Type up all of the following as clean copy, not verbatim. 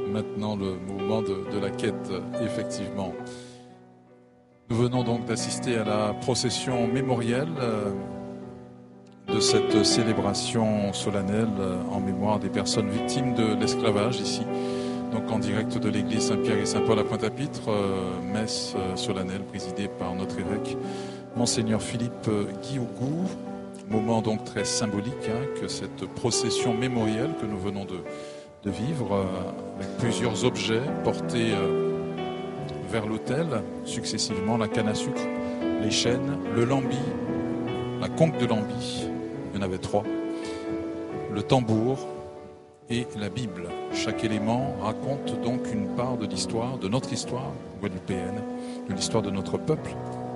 maintenant le moment de la quête, effectivement. Nous venons donc d'assister à la procession mémorielle de cette célébration solennelle en mémoire des personnes victimes de l'esclavage ici, donc en direct de l'église Saint-Pierre et Saint-Paul à Pointe-à-Pitre, messe solennelle présidée par notre évêque, Monseigneur Philippe Guiougou. Moment donc très symbolique que cette procession mémorielle que nous venons de vivre, avec plusieurs objets portés vers l'autel, successivement la canne à sucre, les chaînes, le lambi, la conque de lambi, il y en avait 3, le tambour et la Bible. Chaque élément raconte donc une part de l'histoire, de notre histoire guadeloupéenne, de l'histoire de notre peuple.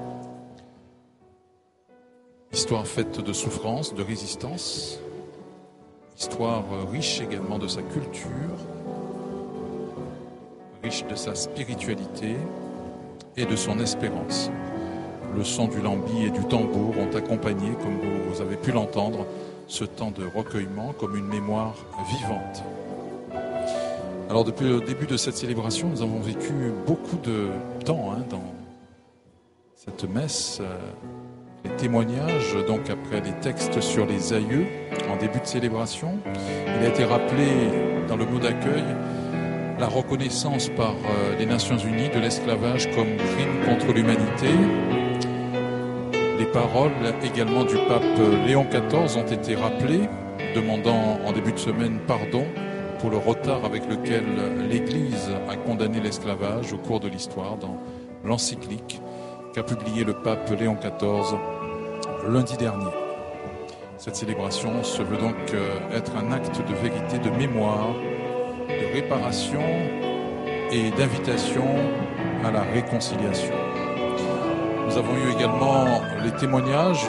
Histoire faite de souffrance, de résistance, histoire riche également de sa culture, riche de sa spiritualité et de son espérance. Le son du lambi et du tambour ont accompagné, comme vous avez pu l'entendre, ce temps de recueillement comme une mémoire vivante. Alors depuis le début de cette célébration, nous avons vécu beaucoup de temps dans cette messe. Les témoignages, donc après les textes sur les aïeux, en début de célébration, il a été rappelé dans le mot d'accueil la reconnaissance par les Nations Unies de l'esclavage comme crime contre l'humanité. Les paroles également du pape Léon XIV ont été rappelées, demandant en début de semaine pardon pour le retard avec lequel l'Église a condamné l'esclavage au cours de l'histoire dans l'encyclique qu'a publié le pape Léon XIV lundi dernier. Cette célébration se veut donc être un acte de vérité, de mémoire, de réparation et d'invitation à la réconciliation. Nous avons eu également les témoignages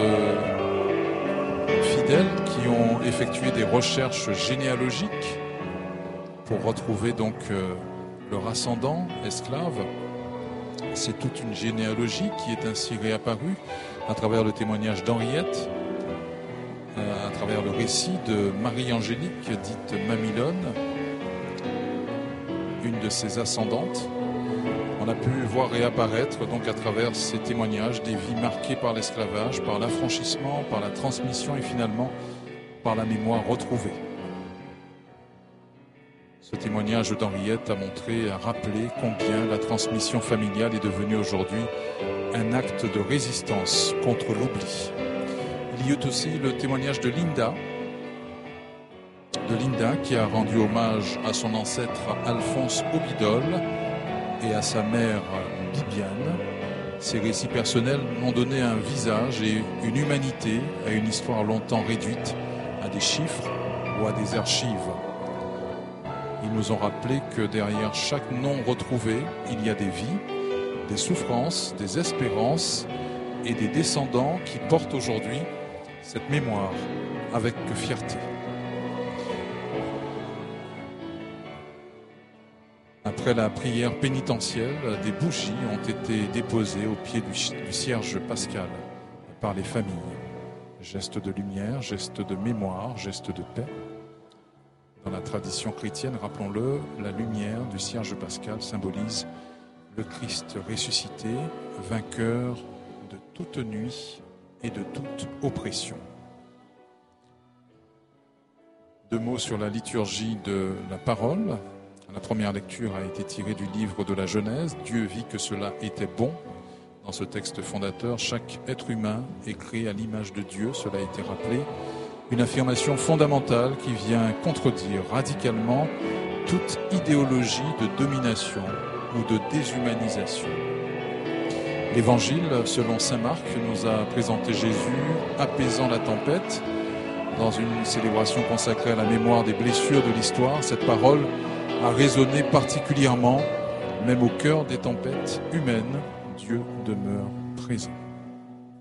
de fidèles qui ont effectué des recherches généalogiques pour retrouver donc leur ascendant esclave. C'est toute une généalogie qui est ainsi réapparue à travers le témoignage d'Henriette, à travers le récit de Marie-Angélique, dite Mamilone, une de ses ascendantes. On a pu voir réapparaître donc à travers ces témoignages des vies marquées par l'esclavage, par l'affranchissement, par la transmission et finalement par la mémoire retrouvée. Ce témoignage d'Henriette a montré, a rappelé combien la transmission familiale est devenue aujourd'hui un acte de résistance contre l'oubli. Il y a aussi le témoignage de Linda qui a rendu hommage à son ancêtre Alphonse Obidol et à sa mère Bibiane. Ces récits personnels ont donné un visage et une humanité à une histoire longtemps réduite à des chiffres ou à des archives. Ils nous ont rappelé que derrière chaque nom retrouvé, il y a des vies, des souffrances, des espérances et des descendants qui portent aujourd'hui cette mémoire avec fierté. Après la prière pénitentielle, des bougies ont été déposées au pied du cierge pascal par les familles. Geste de lumière, geste de mémoire, geste de paix. Dans la tradition chrétienne, rappelons-le, la lumière du cierge pascal symbolise le Christ ressuscité, vainqueur de toute nuit et de toute oppression. 2 mots sur la liturgie de la parole. La première lecture a été tirée du livre de la Genèse. Dieu vit que cela était bon. Dans ce texte fondateur, chaque être humain est créé à l'image de Dieu, cela a été rappelé. Une affirmation fondamentale qui vient contredire radicalement toute idéologie de domination ou de déshumanisation. L'Évangile, selon saint Marc, nous a présenté Jésus apaisant la tempête. Dans une célébration consacrée à la mémoire des blessures de l'histoire, cette parole a résonné particulièrement, même au cœur des tempêtes humaines, Dieu demeure présent.